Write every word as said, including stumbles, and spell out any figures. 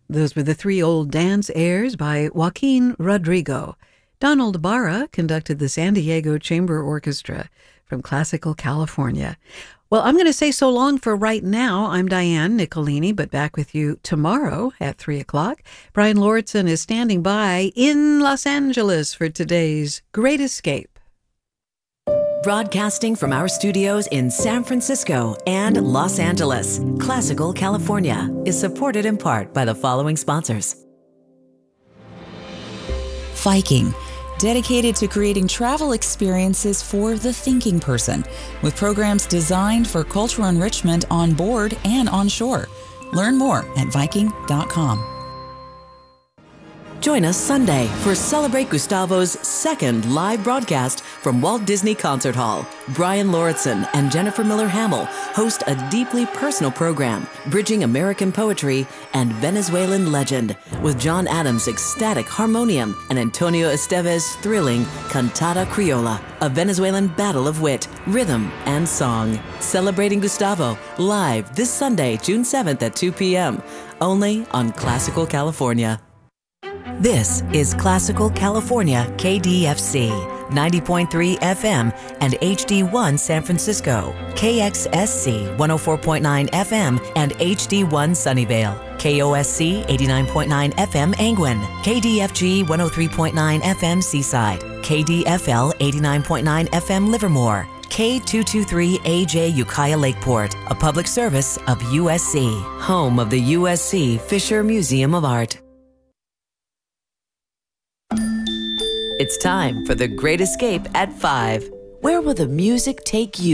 Those were the three old dance airs by Joaquin Rodrigo. Donald Barra conducted the San Diego Chamber Orchestra from Classical California. Well, I'm going to say so long for right now. I'm Diane Nicolini, but back with you tomorrow at three o'clock. Brian Lauritsen is standing by in Los Angeles for today's Great Escape. Broadcasting from our studios in San Francisco and Los Angeles, Classical California is supported in part by the following sponsors. Viking, dedicated to creating travel experiences for the thinking person, with programs designed for cultural enrichment on board and on shore. Learn more at viking dot com. Join us Sunday for Celebrate Gustavo's second live broadcast from Walt Disney Concert Hall. Brian Lauritsen and Jennifer Miller Hamill host a deeply personal program, bridging American poetry and Venezuelan legend, with John Adams' ecstatic harmonium and Antonio Esteves' thrilling Cantata Criolla, a Venezuelan battle of wit, rhythm, and song. Celebrating Gustavo, live this Sunday, June seventh at two p.m., only on Classical California. This is Classical California K D F C, ninety point three F M and H D one San Francisco, K X S C one oh four point nine F M and H D one Sunnyvale, K O S C eighty-nine point nine F M Angwin, K D F G one oh three point nine F M Seaside, K D F L eighty-nine point nine F M Livermore, K two twenty-three A J Ukiah Lakeport, a public service of U S C, home of the U S C Fisher Museum of Art. It's time for The Great Escape at five. Where will the music take you?